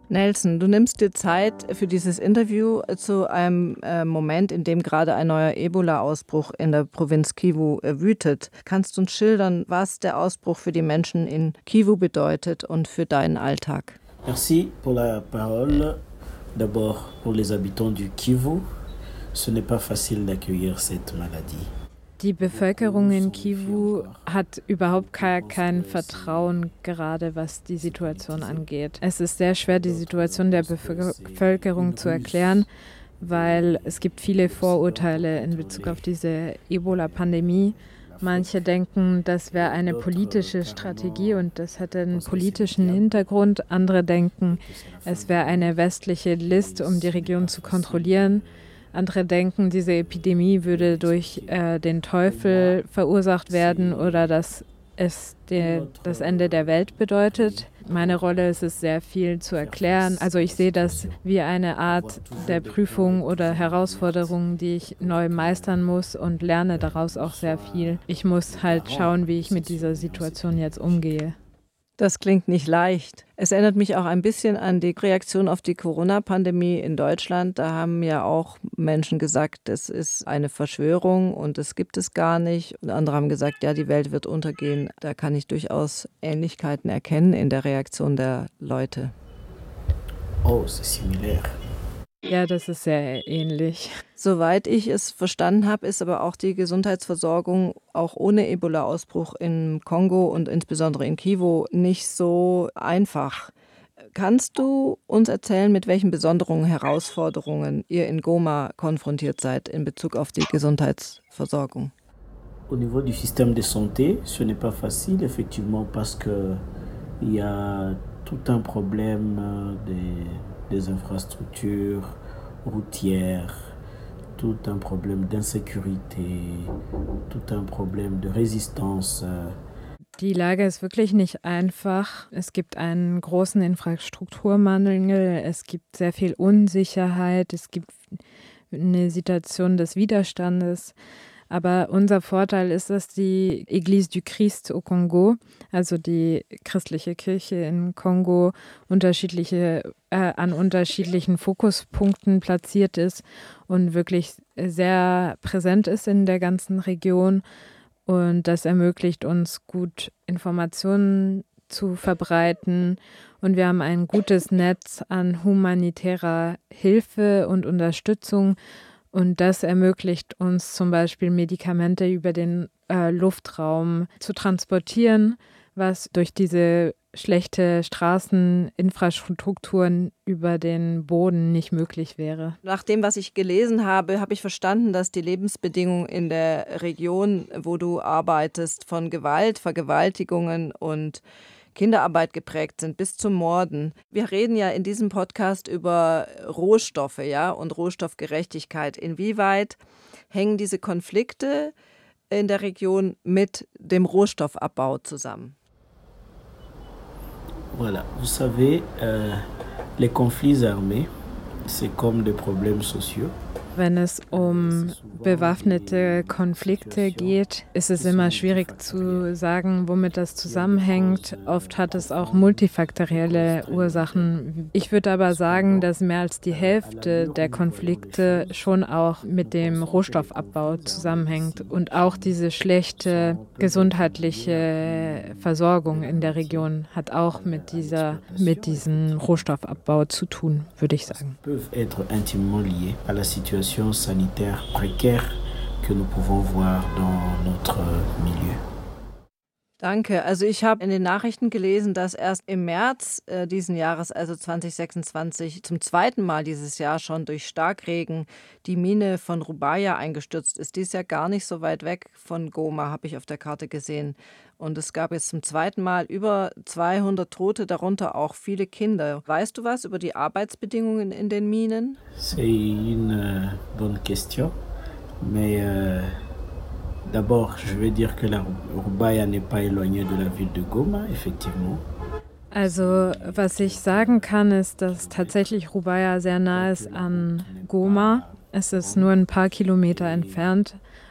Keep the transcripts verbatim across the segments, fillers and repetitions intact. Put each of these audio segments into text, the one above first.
Nelson, du nimmst dir Zeit für dieses Interview zu einem äh, Moment, in dem gerade ein neuer Ebola-Ausbruch in der Provinz Kivu äh, wütet. Kannst du uns schildern, was der Ausbruch für die Menschen in Kivu bedeutet und für deinen Alltag? Merci pour la parole. D'abord, pour les habitants du Kivu, ce n'est pas facile d'accueillir cette maladie. Die Bevölkerung in Kivu hat überhaupt kein Vertrauen, gerade was die Situation angeht. Es ist sehr schwer, die Situation der Bevölkerung zu erklären, weil es gibt viele Vorurteile in Bezug auf diese Ebola-Pandemie. Manche denken, das wäre eine politische Strategie und das hätte einen politischen Hintergrund. Andere denken, es wäre eine westliche List, um die Region zu kontrollieren. Andere denken, diese Epidemie würde durch äh, den Teufel verursacht werden oder dass es de, das Ende der Welt bedeutet. Meine Rolle ist es, sehr viel zu erklären. Also ich sehe das wie eine Art der Prüfung oder Herausforderung, die ich neu meistern muss und lerne daraus auch sehr viel. Ich muss halt schauen, wie ich mit dieser Situation jetzt umgehe. Das klingt nicht leicht. Es erinnert mich auch ein bisschen an die Reaktion auf die Corona-Pandemie in Deutschland. Da haben ja auch Menschen gesagt, es ist eine Verschwörung und es gibt es gar nicht. Und andere haben gesagt, ja, die Welt wird untergehen. Da kann ich durchaus Ähnlichkeiten erkennen in der Reaktion der Leute. Oh, c'est similaire. Ja, das ist sehr ähnlich. Soweit ich es verstanden habe, ist aber auch die Gesundheitsversorgung auch ohne Ebola-Ausbruch im Kongo und insbesondere in Kivu nicht so einfach. Kannst du uns erzählen, mit welchen besonderen Herausforderungen ihr in Goma konfrontiert seid in Bezug auf die Gesundheitsversorgung? Au niveau du système de santé, ce n'est pas facile, effectivement, parce que il y a tout un problème des, des infrastructures routières, tout un problème d'insécurité, tout un problème de résistance. Die Lage ist wirklich nicht einfach. Es gibt einen großen Infrastrukturmangel, es gibt sehr viel Unsicherheit, es gibt eine Situation des Widerstandes. Aber unser Vorteil ist, dass die Église du Christ au Congo, also die christliche Kirche in Kongo, unterschiedliche, äh, an unterschiedlichen Fokuspunkten platziert ist und wirklich sehr präsent ist in der ganzen Region. Und das ermöglicht uns, gut Informationen zu verbreiten. Und wir haben ein gutes Netz an humanitärer Hilfe und Unterstützung. Und das ermöglicht uns zum Beispiel Medikamente über den äh, Luftraum zu transportieren, was durch diese schlechte Straßeninfrastrukturen über den Boden nicht möglich wäre. Nach dem, was ich gelesen habe, habe ich verstanden, dass die Lebensbedingungen in der Region, wo du arbeitest, von Gewalt, Vergewaltigungen und Kinderarbeit geprägt sind, bis zum Morden. Wir reden ja in diesem Podcast über Rohstoffe, ja, und Rohstoffgerechtigkeit. Inwieweit hängen diese Konflikte in der Region mit dem Rohstoffabbau zusammen? Voilà, vous savez, euh, les conflits armés, c'est comme des problèmes sociaux. Wenn es um bewaffnete Konflikte geht, ist es immer schwierig zu sagen, womit das zusammenhängt. Oft hat es auch multifaktorielle Ursachen. Ich würde aber sagen, dass mehr als die Hälfte der Konflikte schon auch mit dem Rohstoffabbau zusammenhängt und auch diese schlechte gesundheitliche Versorgung in der Region hat auch mit dieser, mit diesem Rohstoffabbau zu tun, würde ich sagen. Sanitaire précaire que nous pouvons voir dans notre milieu. Danke. Also ich habe in den Nachrichten gelesen, dass erst im März äh, diesen Jahres, also zwanzig sechsundzwanzig, zum zweiten Mal dieses Jahr schon durch Starkregen die Mine von Rubaya eingestürzt ist. Die ist ja gar nicht so weit weg von Goma, habe ich auf der Karte gesehen. Und es gab jetzt zum zweiten Mal über zweihundert Tote, darunter auch viele Kinder. Weißt du was über die Arbeitsbedingungen in den Minen? C'est une bonne question, mais euh, d'abord, je vais dire que la Rubaya n'est pas éloignée de la ville de Goma, effectivement. Also, was ich sagen kann, ist, dass tatsächlich Rubaya sehr nah ist an Goma. Es ist nur ein paar Kilometer entfernt.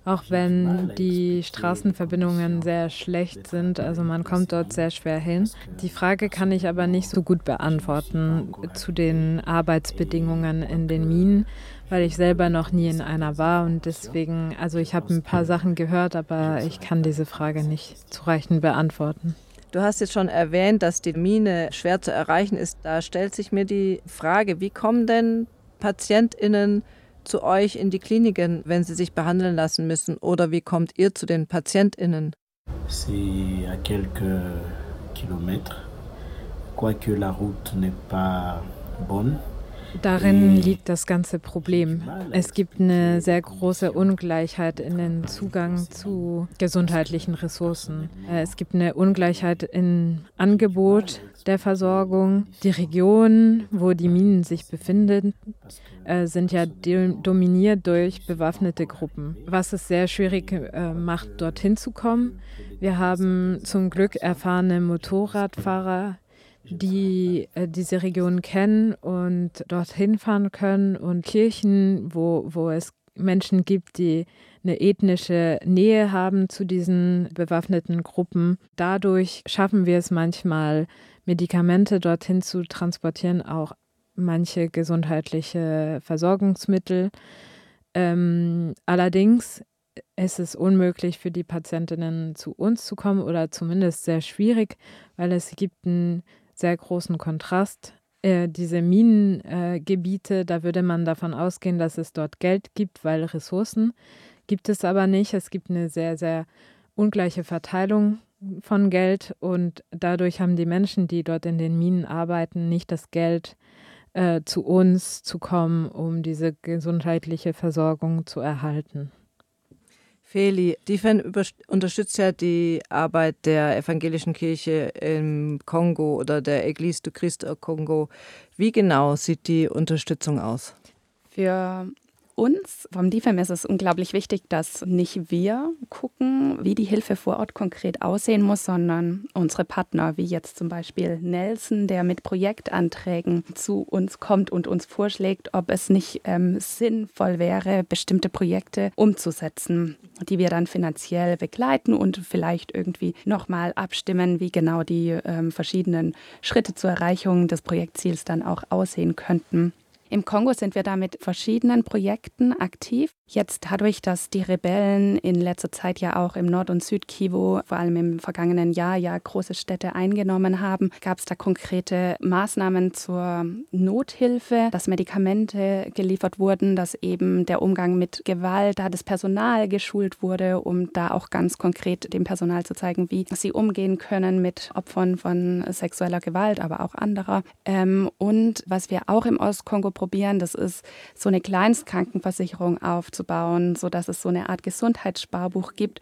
auch wenn die Straßenverbindungen sehr schlecht sind. Also man kommt dort sehr schwer hin. Die Frage kann ich aber nicht so gut beantworten zu den Arbeitsbedingungen in den Minen, weil ich selber noch nie in einer war und deswegen, also ich habe ein paar Sachen gehört, aber ich kann diese Frage nicht zureichend beantworten. Du hast jetzt schon erwähnt, dass die Mine schwer zu erreichen ist. Da stellt sich mir die Frage, wie kommen denn PatientInnen zu euch in die Kliniken, wenn sie sich behandeln lassen müssen? Oder wie kommt ihr zu den PatientInnen? C'est à quelques kilomètres, quoique la route n'est pas bonne. Darin liegt das ganze Problem. Es gibt eine sehr große Ungleichheit in den Zugang zu gesundheitlichen Ressourcen. Es gibt eine Ungleichheit im Angebot der Versorgung. Die Regionen, wo die Minen sich befinden, sind ja dominiert durch bewaffnete Gruppen, was es sehr schwierig macht, dorthin zu kommen. Wir haben zum Glück erfahrene Motorradfahrer, die äh, diese Region kennen und dorthin fahren können und Kirchen, wo, wo es Menschen gibt, die eine ethnische Nähe haben zu diesen bewaffneten Gruppen. Dadurch schaffen wir es manchmal, Medikamente dorthin zu transportieren, auch manche gesundheitliche Versorgungsmittel. Ähm, allerdings ist es unmöglich für die Patientinnen zu uns zu kommen oder zumindest sehr schwierig, weil es gibt ein sehr großen Kontrast. Äh, diese Minengebiete, äh, da würde man davon ausgehen, dass es dort Geld gibt, weil Ressourcen gibt es aber nicht. Es gibt eine sehr, sehr ungleiche Verteilung von Geld und dadurch haben die Menschen, die dort in den Minen arbeiten, nicht das Geld, äh, zu uns zu kommen, um diese gesundheitliche Versorgung zu erhalten. Feli, DIFEN unterstützt ja die Arbeit der evangelischen Kirche im Kongo oder der Église du Christ au Kongo. Wie genau sieht die Unterstützung aus? Für uns vom DIFEM ist es unglaublich wichtig, dass nicht wir gucken, wie die Hilfe vor Ort konkret aussehen muss, sondern unsere Partner, wie jetzt zum Beispiel Nelson, der mit Projektanträgen zu uns kommt und uns vorschlägt, ob es nicht ähm, sinnvoll wäre, bestimmte Projekte umzusetzen, die wir dann finanziell begleiten und vielleicht irgendwie nochmal abstimmen, wie genau die ähm, verschiedenen Schritte zur Erreichung des Projektziels dann auch aussehen könnten. Im Kongo sind wir da mit verschiedenen Projekten aktiv. Jetzt dadurch, dass die Rebellen in letzter Zeit ja auch im Nord- und Südkivu, vor allem im vergangenen Jahr, ja große Städte eingenommen haben, gab es da konkrete Maßnahmen zur Nothilfe, dass Medikamente geliefert wurden, dass eben der Umgang mit Gewalt, da das Personal geschult wurde, um da auch ganz konkret dem Personal zu zeigen, wie sie umgehen können mit Opfern von sexueller Gewalt, aber auch anderer. Ähm, und was wir auch im Ostkongo probieren, das ist so eine Kleinstkrankenversicherung aufzubauen, sodass es so eine Art Gesundheitssparbuch gibt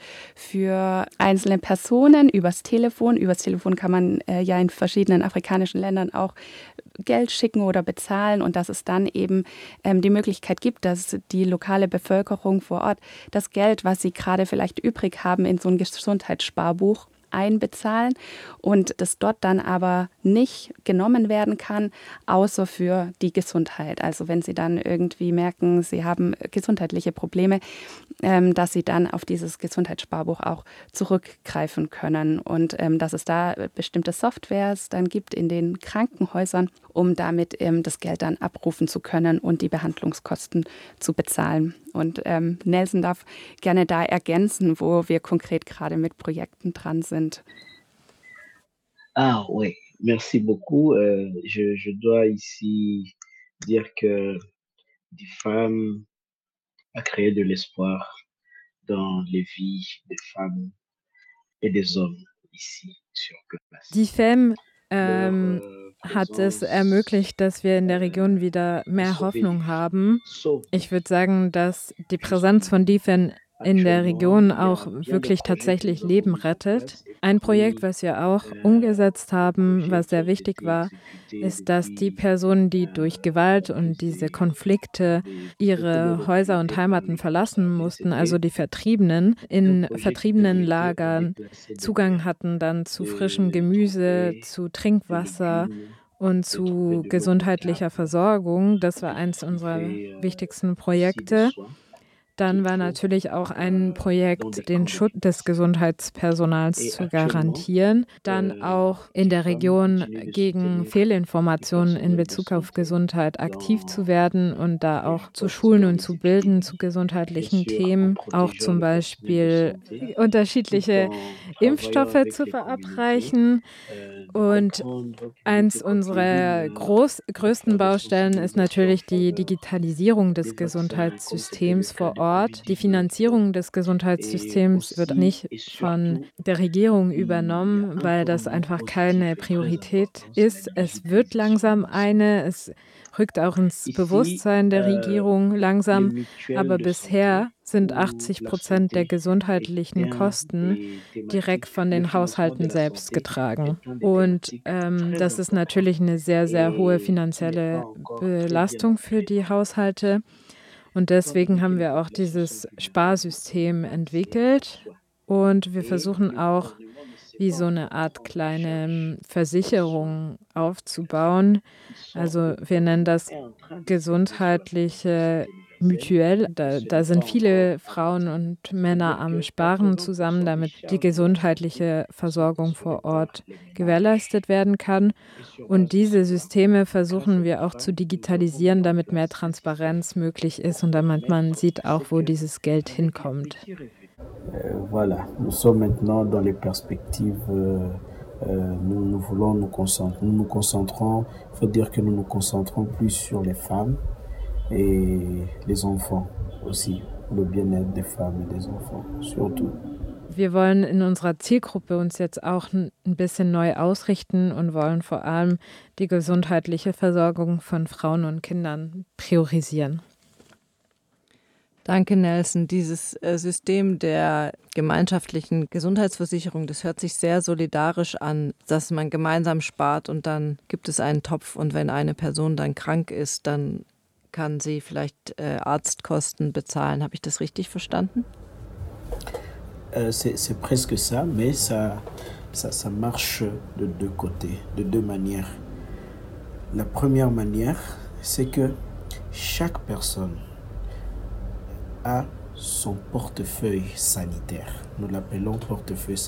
für einzelne Personen übers Telefon. Übers Telefon kann man äh, ja in verschiedenen afrikanischen Ländern auch Geld schicken oder bezahlen und dass es dann eben ähm, die Möglichkeit gibt, dass die lokale Bevölkerung vor Ort das Geld, was sie gerade vielleicht übrig haben, in so ein Gesundheitssparbuch einbezahlen und das dort dann aber nicht genommen werden kann, außer für die Gesundheit. Also wenn sie dann irgendwie merken, sie haben gesundheitliche Probleme, ähm, dass sie dann auf dieses Gesundheitssparbuch auch zurückgreifen können und ähm, dass es da bestimmte Softwares dann gibt in den Krankenhäusern, um damit ähm, das Geld dann abrufen zu können und die Behandlungskosten zu bezahlen. Und ähm, Nelson darf gerne da ergänzen, wo wir konkret gerade mit Projekten dran sind. Ah oui, merci beaucoup. Euh, je, je dois ici dire que DIFEM a créé de l'espoir dans les vies des femmes et des hommes ici sur place. DIFEM ähm, hat es ermöglicht, dass wir in der Region wieder mehr Hoffnung haben. Ich würde sagen, dass die Präsenz von DIFEM in der Region auch wirklich tatsächlich Leben rettet. Ein Projekt, was wir auch umgesetzt haben, was sehr wichtig war, ist, dass die Personen, die durch Gewalt und diese Konflikte ihre Häuser und Heimaten verlassen mussten, also die Vertriebenen, in vertriebenen Lagern Zugang hatten dann zu frischem Gemüse, zu Trinkwasser und zu gesundheitlicher Versorgung. Das war eines unserer wichtigsten Projekte. dann war natürlich auch ein Projekt, den Schutz des Gesundheitspersonals zu garantieren, dann auch in der Region gegen Fehlinformationen in Bezug auf Gesundheit aktiv zu werden und da auch zu schulen und zu bilden zu gesundheitlichen Themen, auch zum Beispiel unterschiedliche Impfstoffe zu verabreichen. Und eins unserer groß, größten Baustellen ist natürlich die Digitalisierung des Gesundheitssystems vor Ort. Die Finanzierung des Gesundheitssystems wird nicht von der Regierung übernommen, weil das einfach keine Priorität ist. Es wird langsam eine, es rückt auch ins Bewusstsein der Regierung langsam, aber bisher sind achtzig Prozent der gesundheitlichen Kosten direkt von den Haushalten selbst getragen. Und ähm, das ist natürlich eine sehr, sehr hohe finanzielle Belastung für die Haushalte. Und deswegen haben wir auch dieses Sparsystem entwickelt. Und wir versuchen auch, wie so eine Art kleine Versicherung aufzubauen. Also wir nennen das gesundheitliche Mutuelle. Da, da sind viele Frauen und Männer am Sparen zusammen, damit die gesundheitliche Versorgung vor Ort gewährleistet werden kann. Und diese Systeme versuchen wir auch zu digitalisieren, damit mehr Transparenz möglich ist und damit man sieht auch, wo dieses Geld hinkommt. Euh, voilà, nous sommes maintenant dans les perspectives, euh, euh, nous, nous voulons nous concentrer, nous nous concentrons, il faut dire que nous nous concentrons plus sur les femmes et les enfants aussi, le bien-être des femmes et des enfants, surtout. Wir wollen in unserer Zielgruppe uns jetzt auch ein bisschen neu ausrichten und wollen vor allem die gesundheitliche Versorgung von Frauen und Kindern priorisieren. Danke, Nelson. Dieses äh, System der gemeinschaftlichen Gesundheitsversicherung, das hört sich sehr solidarisch an, dass man gemeinsam spart und dann gibt es einen Topf und wenn eine Person dann krank ist, dann kann sie vielleicht äh, Arztkosten bezahlen. Habe ich das richtig verstanden? Euh, c'est, c'est presque ça, mais ça, ça, ça marche de deux côtés, de deux manières. La première manière, c'est que chaque personne a son portefeuille sanitaire. Nous l'appelons portefeuille sanitaire.